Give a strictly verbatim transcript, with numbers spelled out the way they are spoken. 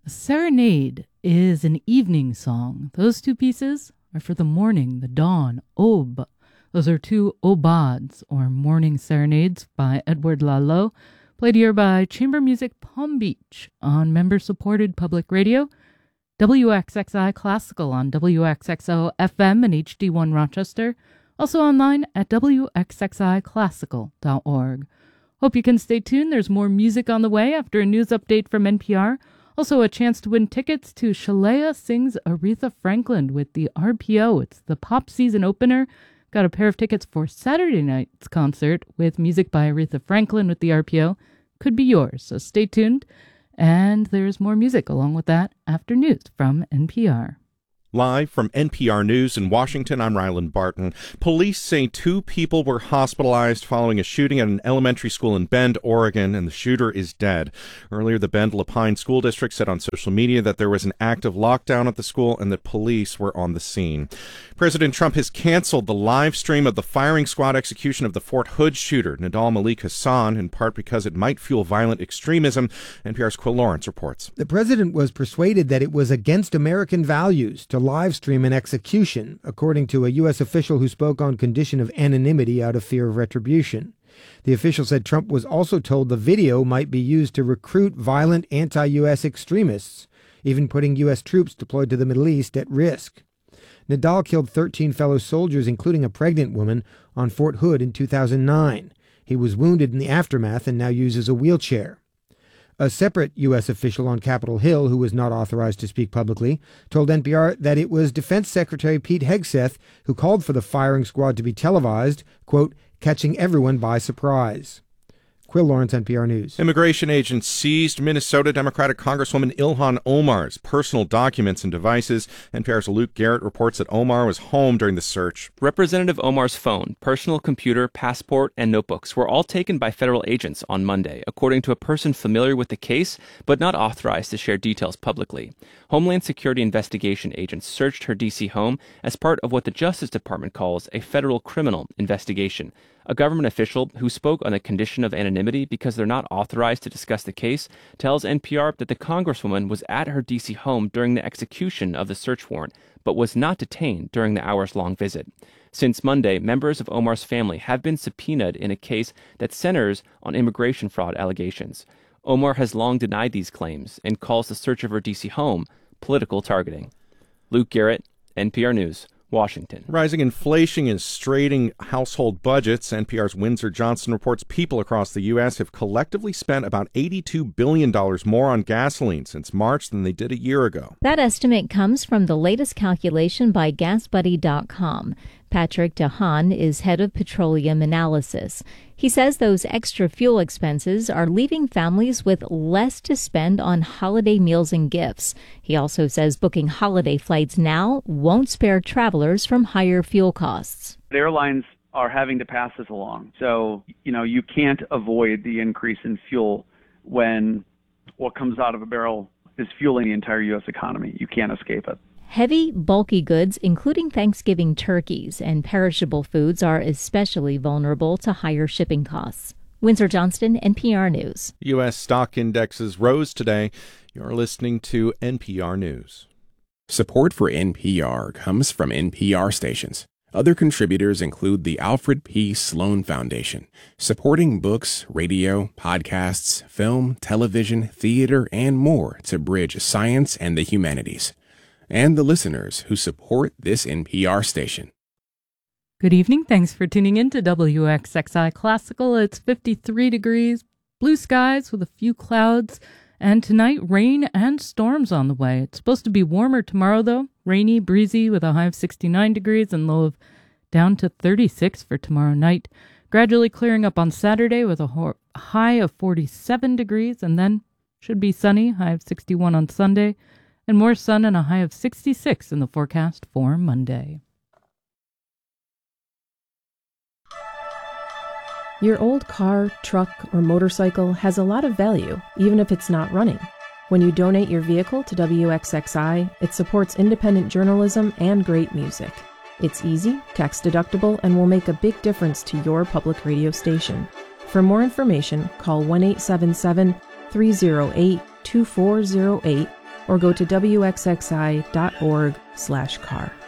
A serenade is an evening song. Those two pieces are for the morning, the dawn, aube. Those are two aubades, or morning serenades, by Edward Lalo, played here by Chamber Music Palm Beach on member-supported public radio, W X X I Classical on W X X O F M and H D one Rochester, also online at W X X I classical dot org. Hope you can stay tuned. There's more music on the way after a news update from N P R. Also a chance to win tickets to Shalea Sings Aretha Franklin with the R P O. It's the pop season opener. Got a pair of tickets for Saturday night's concert with music by Aretha Franklin with the R P O. Could be yours, so stay tuned. And there's more music along with that after news from N P R. Live from N P R News in Washington, I'm Ryland Barton. Police say two people were hospitalized following a shooting at an elementary school in Bend, Oregon, and the shooter is dead. Earlier, the Bend Lapine School District said on social media that there was an active lockdown at the school and that police were on the scene. President Trump has canceled the live stream of the firing squad execution of the Fort Hood shooter, Nidal Malik Hassan, in part because it might fuel violent extremism. N P R's Quill Lawrence reports. The president was persuaded that it was against American values to live stream an execution, according to a U S official who spoke on condition of anonymity out of fear of retribution. The official said Trump was also told the video might be used to recruit violent anti-U S extremists, even putting U S troops deployed to the Middle East at risk. Nidal killed thirteen fellow soldiers, including a pregnant woman, on Fort Hood in two thousand nine. He was wounded in the aftermath and now uses a wheelchair. A separate U S official on Capitol Hill, who was not authorized to speak publicly, told N P R that it was Defense Secretary Pete Hegseth who called for the firing squad to be televised, quote, catching everyone by surprise. Quill Lawrence, N P R News. Immigration agents seized Minnesota Democratic Congresswoman Ilhan Omar's personal documents and devices. N P R's Luke Garrett reports that Omar was home during the search. Representative Omar's phone, personal computer, passport, and notebooks were all taken by federal agents on Monday, according to a person familiar with the case, but not authorized to share details publicly. Homeland Security investigation agents searched her D C home as part of what the Justice Department calls a federal criminal investigation. A government official who spoke on the condition of anonymity because they're not authorized to discuss the case tells N P R that the congresswoman was at her D C home during the execution of the search warrant, but was not detained during the hours-long visit. Since Monday, members of Omar's family have been subpoenaed in a case that centers on immigration fraud allegations. Omar has long denied these claims and calls the search of her D C home political targeting. Luke Garrett, N P R News, Washington. Rising inflation is straining household budgets. N P R's Windsor Johnson reports people across the U S have collectively spent about eighty-two billion dollars more on gasoline since March than they did a year ago. That estimate comes from the latest calculation by gas buddy dot com. Patrick DeHaan is head of petroleum analysis. He says those extra fuel expenses are leaving families with less to spend on holiday meals and gifts. He also says booking holiday flights now won't spare travelers from higher fuel costs. The airlines are having to pass this along. So, you know, you can't avoid the increase in fuel when what comes out of a barrel is fueling the entire U S economy. You can't escape it. Heavy, bulky goods, including Thanksgiving turkeys and perishable foods, are especially vulnerable to higher shipping costs. Windsor Johnston, N P R News. U S stock indexes rose today. You're listening to N P R News. Support for N P R comes from N P R stations. Other contributors include the Alfred P. Sloan Foundation, supporting books, radio, podcasts, film, television, theater, and more to bridge science and the humanities. And the listeners who support this N P R station. Good evening. Thanks for tuning in to W X X I Classical. It's fifty-three degrees, blue skies with a few clouds, and tonight rain and storms on the way. It's supposed to be warmer tomorrow, though. Rainy, breezy with a high of sixty-nine degrees and low of down to thirty-six for tomorrow night. Gradually clearing up on Saturday with a ho- high of forty-seven degrees, and then should be sunny, high of sixty-one on Sunday. And more sun and a high of sixty-six in the forecast for Monday. Your old car, truck, or motorcycle has a lot of value, even if it's not running. When you donate your vehicle to W X X I, it supports independent journalism and great music. It's easy, tax-deductible, and will make a big difference to your public radio station. For more information, call one eight seven seven, three oh eight, two four oh eight or go to W X X I dot org slash car.